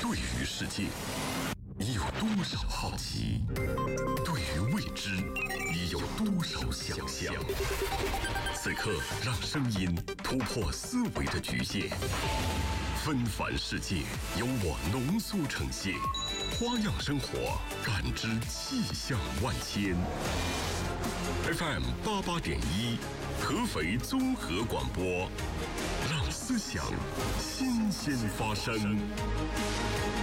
对于世界，你有多少好奇？对于未知，你有多少想象？此刻，让声音突破思维的局限，纷繁世界由我浓缩呈现，花样生活，感知气象万千。FM 88.1，合肥综合广播，让思想新鲜发生。